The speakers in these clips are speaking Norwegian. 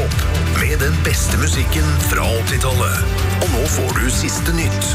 Nordpop, med den beste musikken fra 80-tallet. Og nå får du siste nytt.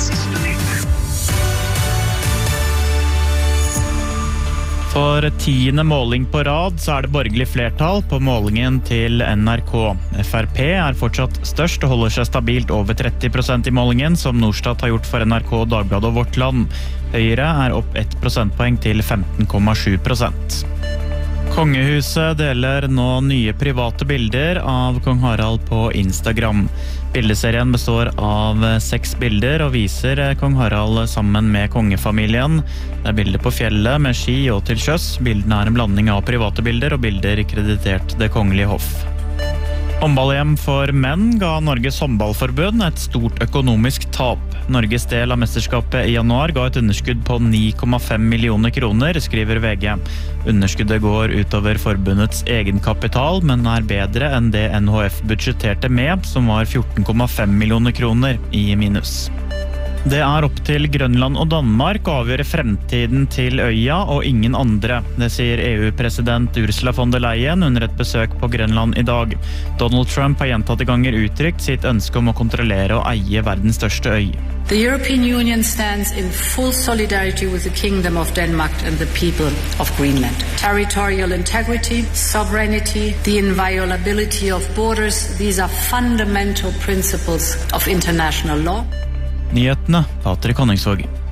For 10. måling på rad så det borgerlig flertall på målingen til NRK. FrP fortsatt størst og holder seg stabilt over 30% i målingen, som Norstat har gjort for NRK, Dagbladet og Vårt Land. Høyre opp 1 prosentpoeng til 15,7%. Kongehuset deler nå nye private bilder av kong Harald på Instagram. Bildeserien består av 6 bilder og viser kong Harald sammen med kongefamilien. Det bilder på fjellet med ski og til sjøs. Bildene en blanding av private bilder og bilder kreditert Det Kongelige Hoff. Håndball-EM for menn ga Norges håndballforbund et stort økonomisk tap. Norges del av mesterskapet i januar ga et underskudd på 9,5 millioner kroner, skriver VG. Underskuddet går utover forbundets egenkapital, men bedre enn det NHF budsjetterte med, som var 14,5 millioner kroner i minus. Det opp til Grønland og Danmark å avgjøre fremtiden til øya og ingen andre. Det sier EU-president Ursula von der Leyen under et besøk på Grønland i dag. Donald Trump har gjentatte ganger uttrykt sitt ønske om å kontrollere og eie verdens største øy. The European Union stands in full solidarity with the Kingdom of Denmark and the people of Greenland. Territorial integrity, sovereignty, the inviolability of borders, these are fundamental principles of international law. Nyhetene, Patrik Honningsvåg.